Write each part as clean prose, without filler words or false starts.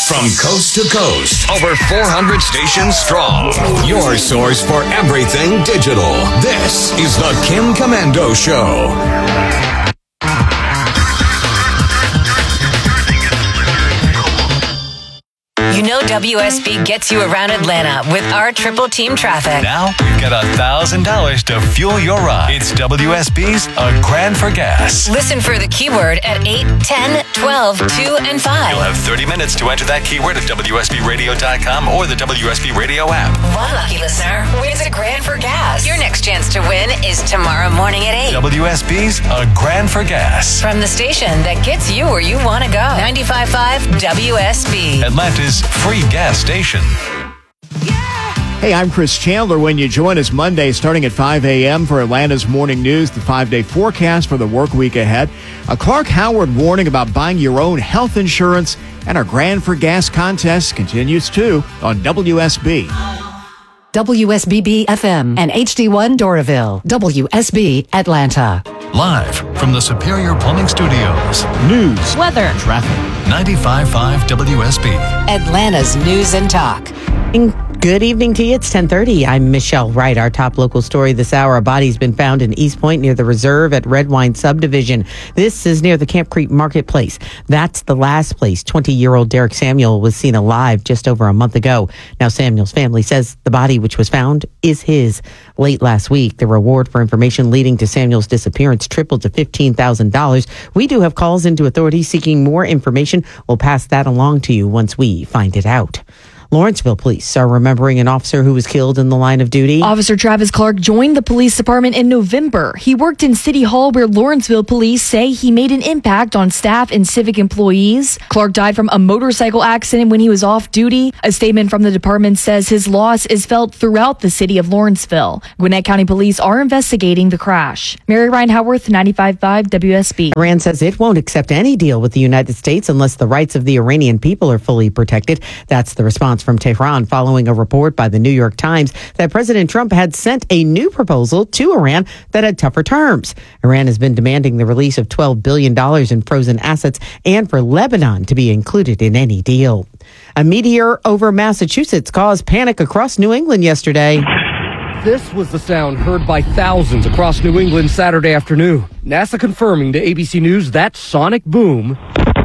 From coast to coast, over 400 stations strong. Your source for everything digital. This is the Kim Komando Show. You know WSB gets you around Atlanta with our triple team traffic. Now you've got $1,000 to fuel your ride. It's WSB's A Grand for Gas. Listen for the keyword at 8, 10, 12, 2, and 5. You'll have 30 minutes to enter that keyword at WSBRadio.com or the WSB Radio app. One lucky listener wins a grand for gas. Your next chance to win is tomorrow morning at 8. WSB's A Grand for Gas. From the station that gets you where you want to go. 95.5 WSB. Atlanta's free gas station. Hey, I'm Chris Chandler. When you join us Monday starting at 5 a.m. for Atlanta's Morning News, the 5-day forecast for the work week ahead. A Clark Howard warning about buying your own health insurance, and our Grand for Gas contest continues too on WSB. WSBB FM and HD1 Doraville. WSB Atlanta. Live from the Superior Plumbing Studios. News, Weather, traffic. 95.5 WSB. Atlanta's News and Talk. Good evening to you. It's 10:30. I'm Michelle Wright. Our top local story this hour. A body's been found in East Point near the reserve at Red Wine Subdivision. This is near the Camp Creek Marketplace. That's the last place 20-year-old Derek Samuel was seen alive just over a month ago. Now, Samuel's family says the body, which was found, is his. Late last week, the reward for information leading to Samuel's disappearance tripled to $15,000. We do have calls into authorities seeking more information. We'll pass that along to you once we find it out. Lawrenceville police are remembering an officer who was killed in the line of duty. Officer Travis Clark joined the police department in November. He worked in City Hall, where Lawrenceville police say he made an impact on staff and civic employees. Clark died from a motorcycle accident when he was off duty. A statement from the department says his loss is felt throughout the city of Lawrenceville. Gwinnett County police are investigating the crash. Mary Ryan Howarth, 95.5 WSB. Iran says it won't accept any deal with the United States unless the rights of the Iranian people are fully protected. That's the response from Tehran following a report by the New York Times that President Trump had sent a new proposal to Iran that had tougher terms. Iran has been demanding the release of $12 billion in frozen assets and for Lebanon to be included in any deal. A meteor over Massachusetts caused panic across New England yesterday. This was the sound heard by thousands across New England Saturday afternoon. NASA confirming to ABC News that sonic boom,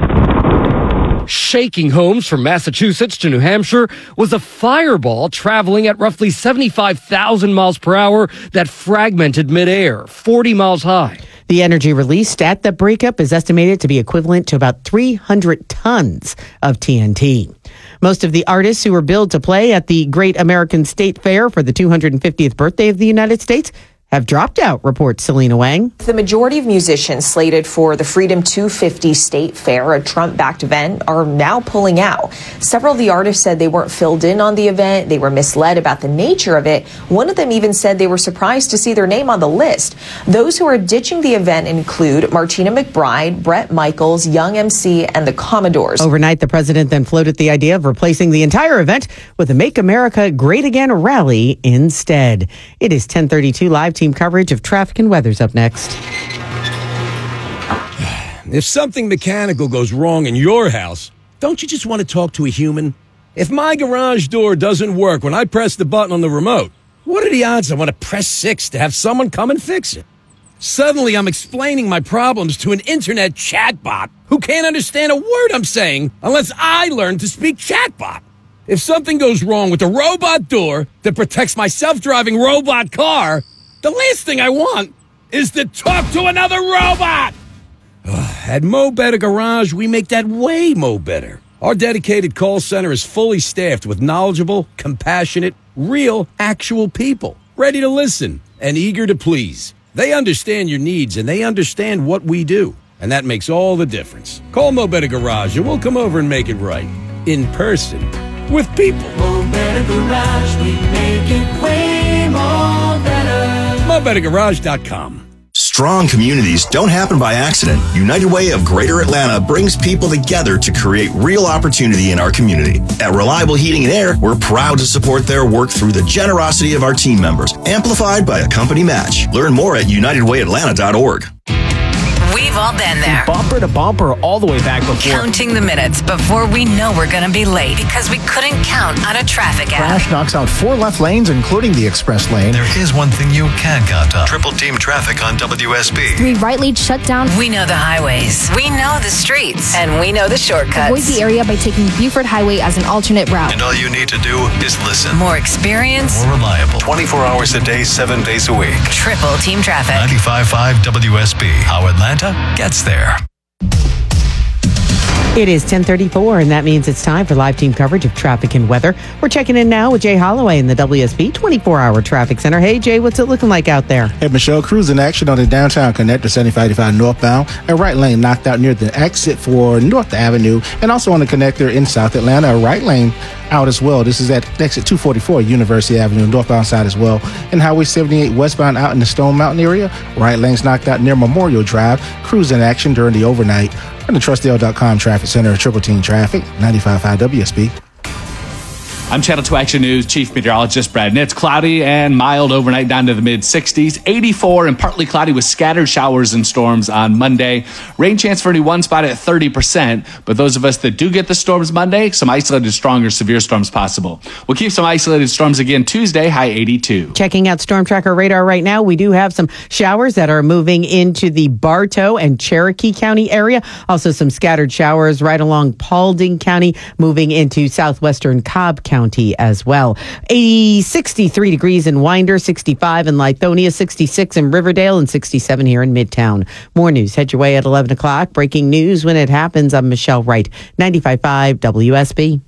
shaking homes from Massachusetts to New Hampshire, was a fireball traveling at roughly 75,000 miles per hour that fragmented midair, 40 miles high. The energy released at the breakup is estimated to be equivalent to about 300 tons of TNT. Most of the artists who were billed to play at the Great American State Fair for the 250th birthday of the United States have dropped out, reports Selena Wang. The majority of musicians slated for the Freedom 250 State Fair, a Trump-backed event, are now pulling out. Several of the artists said they weren't filled in on the event. They were misled about the nature of it. One of them even said they were surprised to see their name on the list. Those who are ditching the event include Martina McBride, Bret Michaels, Young MC, and the Commodores. Overnight, the president then floated the idea of replacing the entire event with a Make America Great Again rally instead. It is 10:32 live. Team coverage of traffic and weather's up next. If something mechanical goes wrong in your house, don't you just want to talk to a human? If my garage door doesn't work when I press the button on the remote, what are the odds I want to press 6 to have someone come and fix it? Suddenly, I'm explaining my problems to an internet chatbot who can't understand a word I'm saying unless I learn to speak chatbot. If something goes wrong with the robot door that protects my self-driving robot car, the last thing I want is to talk to another robot. At Mo Better Garage, we make that way mo better. Our dedicated call center is fully staffed with knowledgeable, compassionate, real, actual people, ready to listen and eager to please. They understand your needs and they understand what we do, and that makes all the difference. Call Mo Better Garage and we'll come over and make it right. In person. With people. Mo Better Garage, we make it way more better. MoBetterGarage.com. Strong communities don't happen by accident. United Way of Greater Atlanta brings people together to create real opportunity in our community. At Reliable Heating and Air, we're proud to support their work through the generosity of our team members, amplified by a company match. Learn more at UnitedWayAtlanta.org. We've all been there. Bumper to bumper all the way back before. Counting the minutes before we know we're going to be late because we couldn't count on a traffic app. Crash knocks out 4 left lanes, including the express lane. There is one thing you can count on. Triple team traffic on WSB. 3 right lanes shut down. We know the highways. We know the streets. And we know the shortcuts. Avoid the area by taking Buford Highway as an alternate route. And all you need to do is listen. More experience. More reliable. 24 hours a day, 7 days a week. Triple team traffic. 95.5 WSB. How Atlanta gets there. It is 10:34, and that means it's time for live team coverage of traffic and weather. We're checking in now with Jay Holloway in the WSB 24-hour traffic center. Hey, Jay, what's it looking like out there? Hey, Michelle, cruising action on the downtown connector 7585 northbound. A right lane knocked out near the exit for North Avenue, and also on the connector in South Atlanta, a right lane out as well. This is at exit 244 University Avenue, northbound side as well. And Highway 78 westbound out in the Stone Mountain area. Right lanes knocked out near Memorial Drive. Cruising action during the overnight. From the TrustDale.com Traffic Center, Triple Team Traffic, 95.5 WSB. I'm Channel 2 Action News Chief Meteorologist Brad Nitz. Cloudy and mild overnight down to the mid-60s. 84 and partly cloudy with scattered showers and storms on Monday. Rain chance for only one spot at 30%. But those of us that do get the storms Monday, some isolated strong or severe storms possible. We'll keep some isolated storms again Tuesday, high 82. Checking out Storm Tracker radar right now. We do have some showers that are moving into the Bartow and Cherokee County area. Also some scattered showers right along Paulding County, moving into southwestern Cobb County as well. 63 degrees in Winder, 65 in Lithonia, 66 in Riverdale, and 67 here in Midtown. More news. Head your way at 11 o'clock. Breaking news when it happens. I'm Michelle Wright, 95.5 WSB.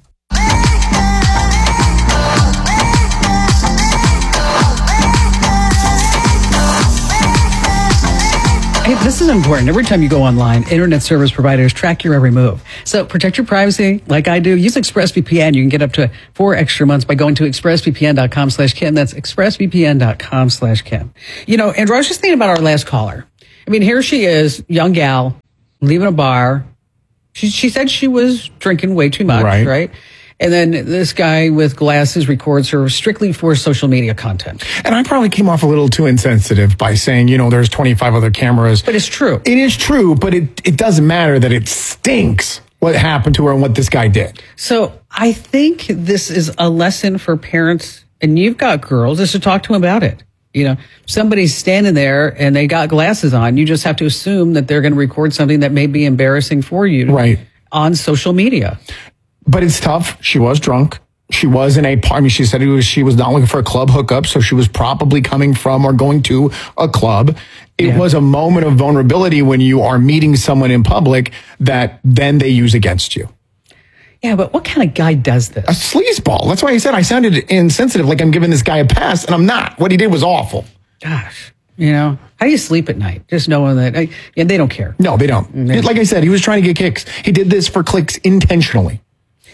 Hey, this is important. Every time you go online, internet service providers track your every move. So protect your privacy like I do. Use ExpressVPN. You can get up to 4 extra months by going to expressvpn.com/Kim. That's expressvpn.com/Kim. You know, Andrew, I was just thinking about our last caller. I mean, here she is, young gal, leaving a bar. She said she was drinking way too much, right? And then this guy with glasses records her strictly for social media content. And I probably came off a little too insensitive by saying, you know, there's 25 other cameras. But it's true. It is true, but it doesn't matter that it stinks what happened to her and what this guy did. So I think this is a lesson for parents, and you've got girls, is to talk to them about it. You know, somebody's standing there and they got glasses on. You just have to assume that they're going to record something that may be embarrassing for you on social media. But it's tough. She was drunk. She was in a party. I mean, she said she was not looking for a club hookup, so she was probably coming from or going to a club. It was a moment of vulnerability when you are meeting someone in public that then they use against you. Yeah, but what kind of guy does this? A sleazeball. That's why I said I sounded insensitive, like I'm giving this guy a pass, and I'm not. What he did was awful. Gosh. You know, how do you sleep at night? Just knowing that they don't care. No, they don't. Like I said, he was trying to get kicks. He did this for clicks intentionally.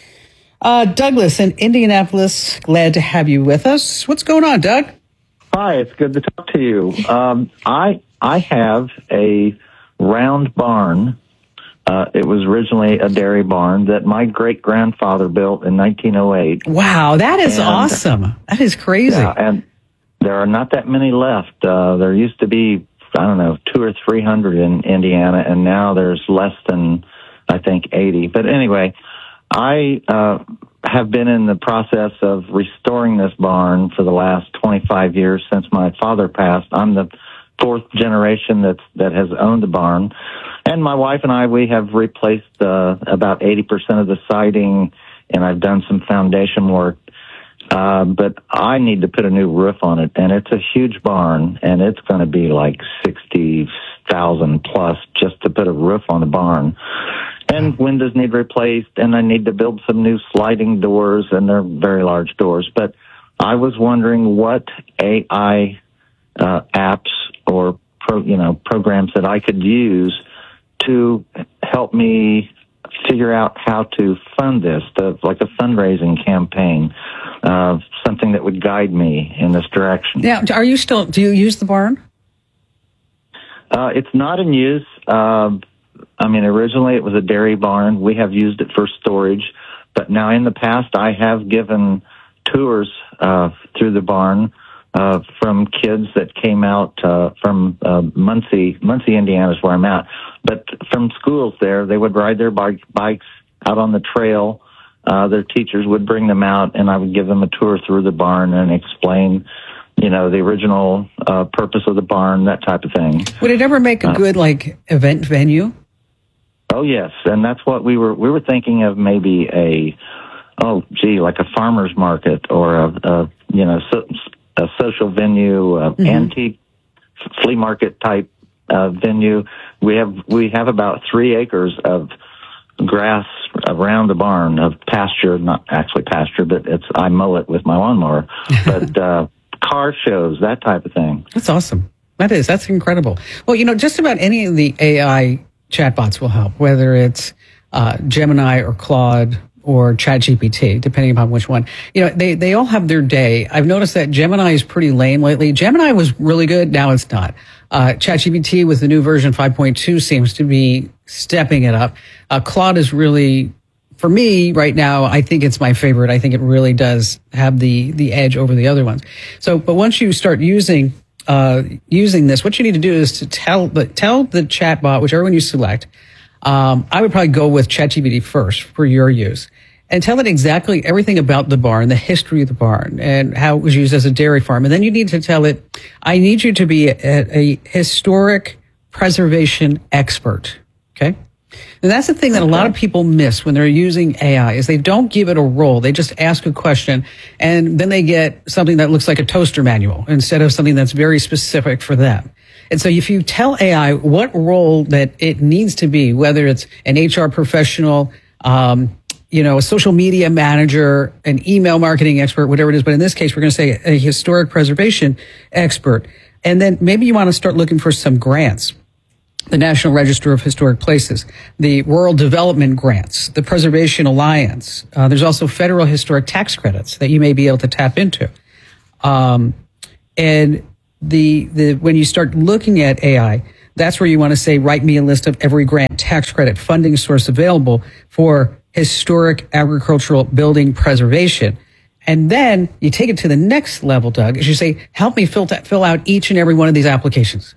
Douglas in Indianapolis, glad to have you with us. What's going on, Doug? Hi, it's good to talk to you. I have a round barn. It was originally a dairy barn that my great-grandfather built in 1908. Wow, that is awesome. That is crazy. Yeah, and there are not that many left. There used to be, 200 or 300 in Indiana, and now there's less than, I think, 80. But anyway, I have been in the process of restoring this barn for the last 25 years since my father passed. I'm the 4th generation that has owned the barn. And my wife and I, we have replaced about 80% of the siding, and I've done some foundation work. But I need to put a new roof on it, and it's a huge barn, and it's going to be like $60,000 plus just to put a roof on the barn. And windows need replaced, and I need to build some new sliding doors, and they're very large doors. But I was wondering what AI apps or programs that I could use to help me figure out how to fund this, like a fundraising campaign, something that would guide me in this direction. Now, do you use the barn? It's not in use. Originally it was a dairy barn. We have used it for storage, but now in the past I have given tours through the barn from kids that came out from Muncie, Indiana is where I'm at. But from schools there, they would ride their bikes out on the trail. Their teachers would bring them out, and I would give them a tour through the barn and explain, the original purpose of the barn, that type of thing. Would it ever make a good event venue? Oh yes, and that's what we were thinking of. Maybe like a farmer's market or a social venue, antique flea market type venue. We have about 3 acres of grass around the barn, of pasture, not actually pasture, but I mow it with my lawnmower. But car shows, that type of thing. That's awesome. That's incredible. Well, just about any of the AI chatbots will help, whether it's Gemini or Claude or ChatGPT, depending upon which one. They all have their day. I've noticed that Gemini is pretty lame lately. Gemini was really good. Now it's not. ChatGPT with the new version 5.2 seems to be stepping it up. Claude is really, for me right now, I think it's my favorite. I think it really does have the edge over the other ones. But once you start using this, what you need to do is to tell the chatbot, whichever one you select. I would probably go with ChatGPT first for your use, and tell it exactly everything about the barn, the history of the barn, and how it was used as a dairy farm. And then you need to tell it, I need you to be a historic preservation expert. Okay? And that's the thing that a lot of people miss when they're using AI, is they don't give it a role. They just ask a question, and then they get something that looks like a toaster manual instead of something that's very specific for them. And so if you tell AI what role that it needs to be, whether it's an HR professional, a social media manager, an email marketing expert, whatever it is, but in this case, we're going to say a historic preservation expert. And then maybe you want to start looking for some grants. The National Register of Historic Places, the Rural Development Grants, the Preservation Alliance. There's also federal historic tax credits that you may be able to tap into. And when you start looking at AI, that's where you want to say, write me a list of every grant, tax credit, funding source available for historic agricultural building preservation. And then you take it to the next level, Doug, as you say, help me fill out each and every one of these applications.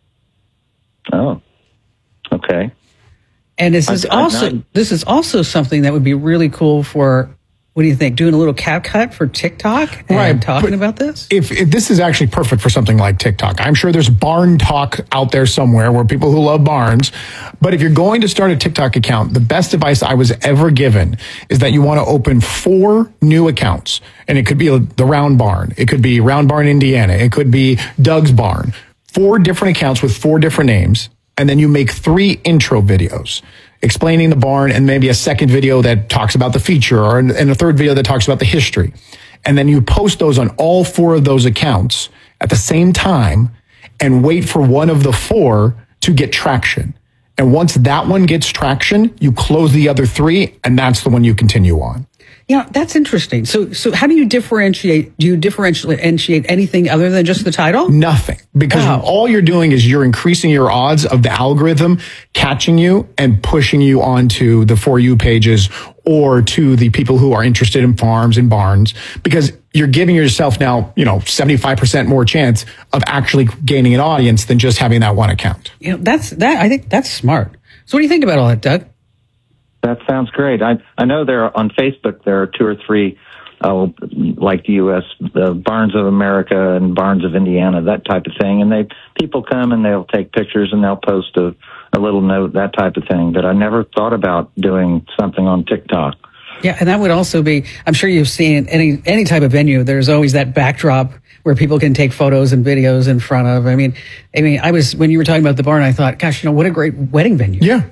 Oh, okay. And this is also something that would be really cool for, what do you think, doing a little CapCut for TikTok and talking about this? If this is actually perfect for something like TikTok. I'm sure there's barn talk out there somewhere where people who love barns. But if you're going to start a TikTok account, the best advice I was ever given is that you want to open 4 new accounts. And it could be the Round Barn. It could be Round Barn, Indiana. It could be Doug's Barn. 4 different accounts with 4 different names. And then you make 3 intro videos explaining the barn, and maybe a second video that talks about the feature, and a third video that talks about the history. And then you post those on all 4 of those accounts at the same time and wait for one of the 4 to get traction. And once that one gets traction, you close the other 3, and that's the one you continue on. Yeah, that's interesting. So how do you differentiate? Do you differentiate anything other than just the title? Nothing. Because all you're doing is you're increasing your odds of the algorithm catching you and pushing you onto the For You pages or to the people who are interested in farms and barns, because you're giving yourself now, 75% more chance of actually gaining an audience than just having that one account. I think that's smart. So what do you think about all that, Doug? That sounds great. I know there on Facebook there are 2 or 3, like the U.S. Barns of America and Barns of Indiana, that type of thing. And people come and they'll take pictures and they'll post a little note, that type of thing. But I never thought about doing something on TikTok. Yeah, and that would also be, I'm sure you've seen any type of venue, there's always that backdrop where people can take photos and videos in front of. I mean, when you were talking about the barn, I thought, gosh, what a great wedding venue. Yeah.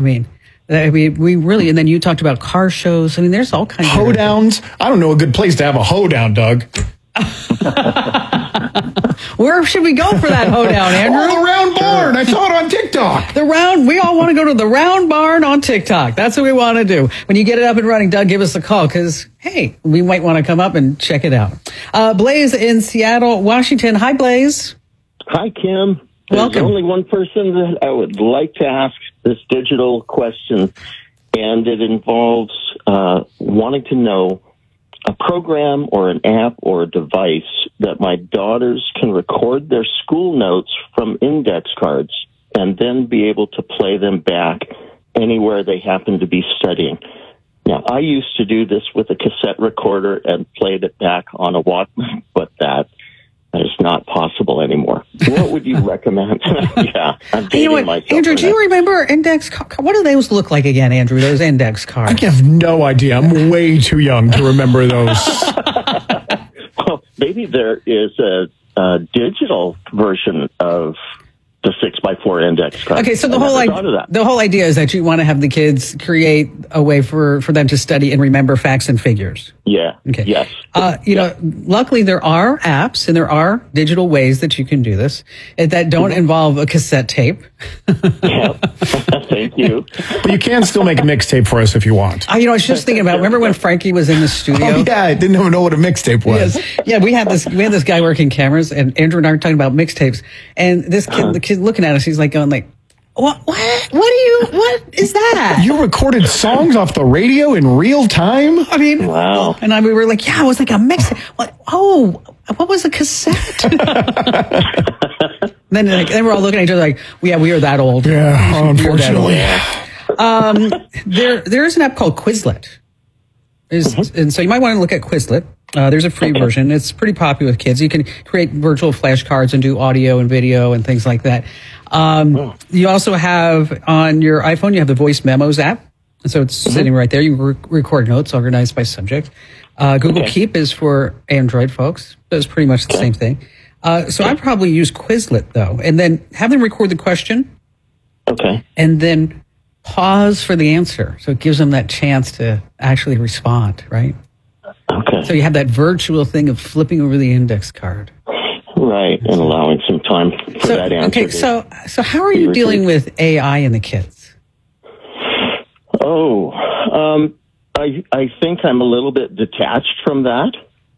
We really, and then you talked about car shows. There's all kinds of hoedowns. I don't know a good place to have a hoedown, Doug. Where should we go for that hoedown, Andrew? The Round Barn. I saw it on TikTok. We all want to go to the Round Barn on TikTok. That's what we want to do. When you get it up and running, Doug, give us a call because, hey, we might want to come up and check it out. Blaze in Seattle, Washington. Hi, Blaze. Hi, Kim. Welcome. There's only one person that I would like to ask this digital question, and it involves wanting to know a program or an app or a device that my daughters can record their school notes from index cards and then be able to play them back anywhere they happen to be studying. Now, I used to do this with a cassette recorder and played it back on a Walkman, but that is not possible anymore. What would you recommend? Yeah, I'm dating myself. Andrew, do you remember index cards? What do those look like again, Andrew, those index cards? I have no idea. I'm way too young to remember those. Well, maybe there is a digital version of the 6x4 index card. Okay, so the whole idea is that you want to have the kids create a way for them to study and remember facts and figures. Yeah. Okay. Yes. You know, luckily there are apps and there are digital ways that you can do this that don't involve a cassette tape. Yeah. Thank you. But you can still make a mixtape for us if you want. You know, I was just thinking about, remember when Frankie was in the studio? Oh, yeah, I didn't even know what a mixtape was. Yes. Yeah, we had this guy working cameras, and Andrew and I were talking about mixtapes, and this kid, the kid looking at us, he's like going like, what is that? You recorded songs off the radio in real time? I mean, wow. And we were like, yeah, it was like a mixtape. What was a cassette? Then we're all looking at each other like, yeah, we are that old. Yeah, unfortunately. There's an app called Quizlet. And so you might want to look at Quizlet. There's a free version. It's pretty popular with kids. You can create virtual flashcards and do audio and video and things like that. You also have on your iPhone, you have the Voice Memos app. And so it's sitting right there. You record notes organized by subject. Google Keep is for Android folks. It's pretty much the same thing. So I probably use Quizlet though, and then have them record the question. Okay. And then pause for the answer. So it gives them that chance to actually respond, right? Okay. So you have that virtual thing of flipping over the index card. Right, and allowing some time for that answer. Okay, so how are you dealing with AI and the kids? Oh, I think I'm a little bit detached from that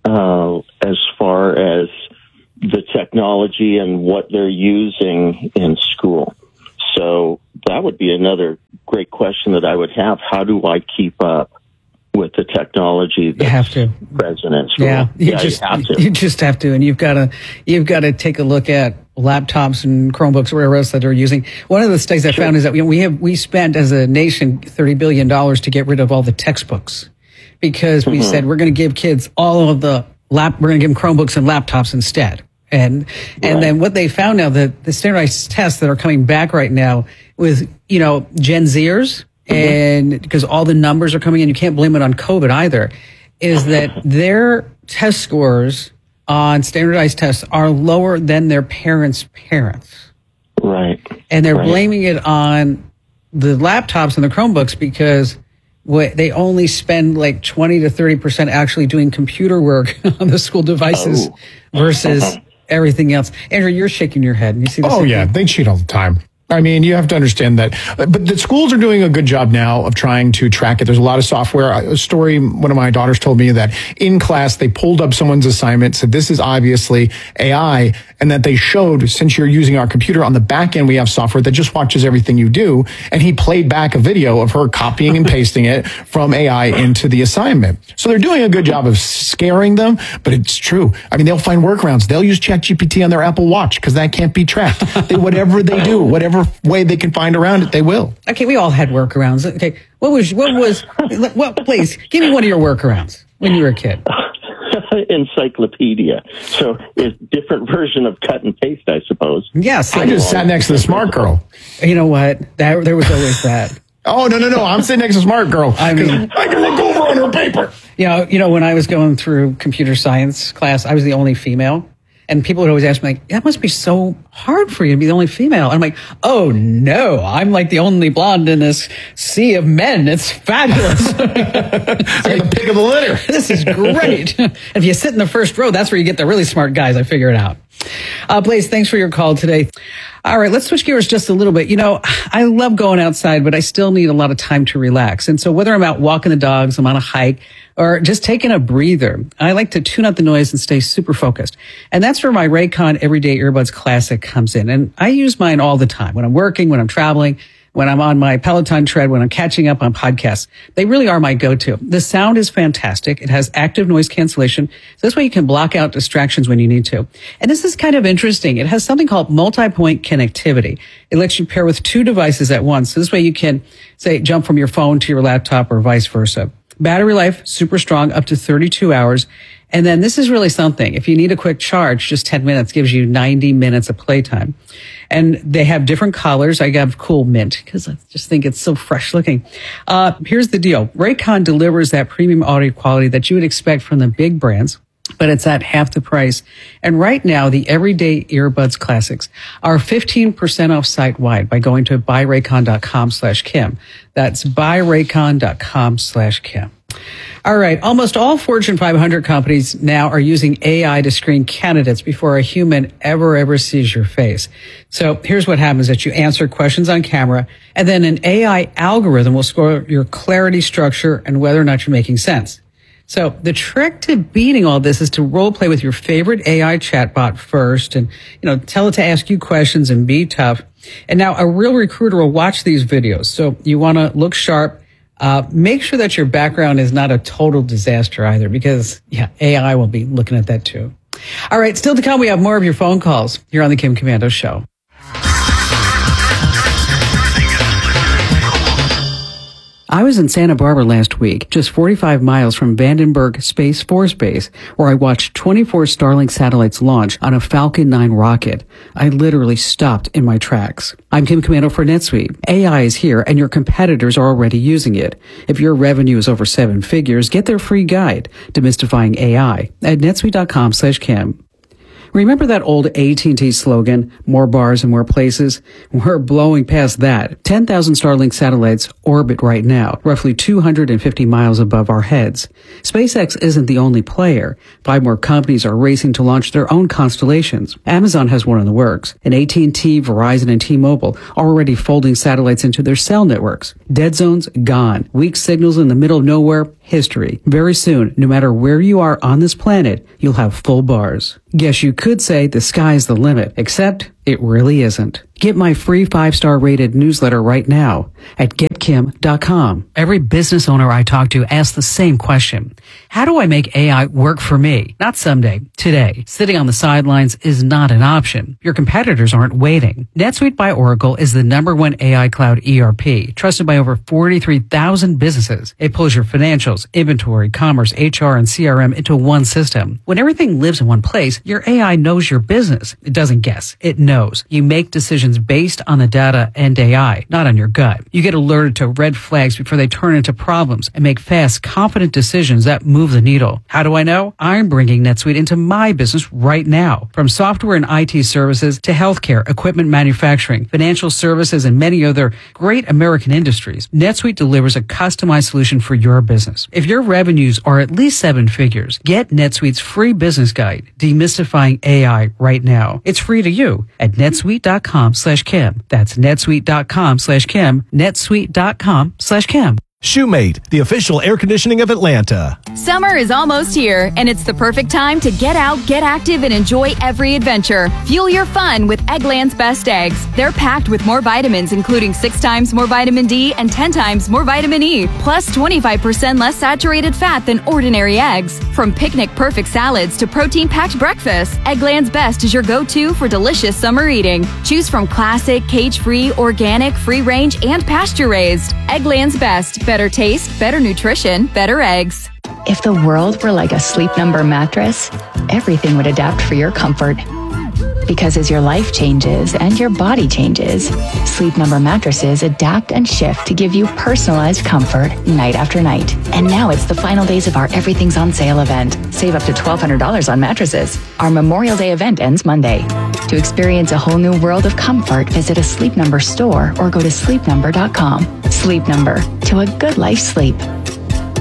as far as the technology and what they're using in school. So that would be another great question that I would have. How do I keep up with the technology that's present in school? Yeah, you just have to, and you've got to take a look at laptops and Chromebooks or whatever else that they're using. One of the studies I found is that we spent as a nation $30 billion to get rid of all the textbooks because we said we're going to give kids all of the we're going to give them Chromebooks and laptops instead. And then what they found now, that the standardized tests that are coming back right now with, Gen Zers, and because all the numbers are coming in, you can't blame it on COVID either, is that their test scores on standardized tests are lower than their parents' parents. Right. And they're blaming it on the laptops and the Chromebooks because they only spend like 20 to 30% actually doing computer work on the school devices versus everything else. Andrew, you're shaking your head. And you see this? Oh, yeah. They cheat all the time. I mean, you have to understand that. But the schools are doing a good job now of trying to track it. There's a lot of software. A story one of my daughters told me that in class, they pulled up someone's assignment, said this is obviously AI, and that they showed, since you're using our computer, on the back end, we have software that just watches everything you do. And he played back a video of her copying and pasting it from AI into the assignment. So they're doing a good job of scaring them, but it's true. I mean, they'll find workarounds. They'll use ChatGPT on their Apple Watch because that can't be tracked. Whatever they do, whatever way they can find around it, they will. Okay, we all had workarounds. Okay, please give me one of your workarounds when you were a kid. Encyclopedia. So it's a different version of cut and paste, I suppose. Yes. I just sat next to the smart girl. You know what? There was always that. Oh, no. I'm sitting next to smart girl. I mean, I can look over on her paper. You know, when I was going through computer science class, I was the only female. And people would always ask me, like, that must be so hard for you to be the only female. And I'm like, oh, no, I'm like the only blonde in this sea of men. It's fabulous. I'm the pick of the litter. This is great. If you sit in the first row, that's where you get the really smart guys. I figure it out. Blaze, thanks for your call today. All right, let's switch gears just a little bit. I love going outside, but I still need a lot of time to relax. And so whether I'm out walking the dogs, I'm on a hike, or just taking a breather, I like to tune out the noise and stay super focused. And that's where my Raycon Everyday Earbuds Classic comes in. And I use mine all the time when I'm working, when I'm traveling, when I'm on my Peloton tread, when I'm catching up on podcasts. They really are my go-to. The sound is fantastic. It has active noise cancellation. So this way you can block out distractions when you need to. And this is kind of interesting. It has something called multi-point connectivity. It lets you pair with 2 devices at once. So this way you can, say, jump from your phone to your laptop or vice versa. Battery life, super strong, up to 32 hours. And then this is really something. If you need a quick charge, just 10 minutes gives you 90 minutes of playtime. And they have different colors. I got cool mint because I just think it's so fresh looking. Here's the deal. Raycon delivers that premium audio quality that you would expect from the big brands, but it's at half the price. And right now, the Everyday Earbuds Classics are 15% off site-wide by going to buyraycon.com/Kim. That's buyraycon.com/Kim. All right. Almost all Fortune 500 companies now are using AI to screen candidates before a human ever sees your face. So here's what happens: that you answer questions on camera, and then an AI algorithm will score your clarity, structure, and whether or not you're making sense. So the trick to beating all this is to role play with your favorite AI chatbot first and, tell it to ask you questions and be tough. And now a real recruiter will watch these videos. So you want to look sharp. Make sure that your background is not a total disaster either, because AI will be looking at that too. All right. Still to come, we have more of your phone calls here on the Kim Komando Show. I was in Santa Barbara last week, just 45 miles from Vandenberg Space Force Base, where I watched 24 Starlink satellites launch on a Falcon 9 rocket. I literally stopped in my tracks. I'm Kim Komando for NetSuite. AI is here, and your competitors are already using it. If your revenue is over 7 figures, get their free guide, Demystifying AI, at netsuite.com/Kim. Remember that old AT&T slogan, more bars and more places? We're blowing past that. 10,000 Starlink satellites orbit right now, roughly 250 miles above our heads. SpaceX isn't the only player. 5 more companies are racing to launch their own constellations. Amazon has one in the works, and AT&T, Verizon, and T-Mobile are already folding satellites into their cell networks. Dead zones, gone. Weak signals in the middle of nowhere, history. Very soon, no matter where you are on this planet, you'll have full bars. Guess you could say the sky's the limit, except it really isn't. Get my free 5-star rated newsletter right now at getkim.com. Every business owner I talk to asks the same question. How do I make AI work for me? Not someday, today. Sitting on the sidelines is not an option. Your competitors aren't waiting. NetSuite by Oracle is the #1 AI cloud ERP, trusted by over 43,000 businesses. It pulls your financials, inventory, commerce, HR, and CRM into one system. When everything lives in one place, your AI knows your business. It doesn't guess. It knows. You make decisions based on the data and AI, not on your gut. You get alerted to red flags before they turn into problems and make fast, confident decisions that move the needle. How do I know? I'm bringing NetSuite into my business right now. From software and IT services to healthcare, equipment manufacturing, financial services, and many other great American industries, NetSuite delivers a customized solution for your business. If your revenues are at least 7 figures, get NetSuite's free business guide, Demystifying AI, right now. It's free to you at netsuite.com/Kim. That's netsuite.com/Kim. netsuite.com/Kim. Shoemate, the official air conditioning of Atlanta. Summer is almost here, and it's the perfect time to get out, get active, and enjoy every adventure. Fuel your fun with Eggland's Best Eggs. They're packed with more vitamins, including 6 times more vitamin D and 10 times more vitamin E, plus 25% less saturated fat than ordinary eggs. From picnic-perfect salads to protein-packed breakfasts, Eggland's Best is your go-to for delicious summer eating. Choose from classic, cage-free, organic, free-range, and pasture-raised. Eggland's Best. Better taste, better nutrition, better eggs. If the world were like a Sleep Number mattress, everything would adapt for your comfort. Because as your life changes and your body changes, Sleep Number mattresses adapt and shift to give you personalized comfort night after night. And now it's the final days of our Everything's on Sale event. Save up to $1,200 on mattresses. Our Memorial Day event ends Monday. To experience a whole new world of comfort, visit a Sleep Number store or go to sleepnumber.com. Sleep Number, to a good life sleep.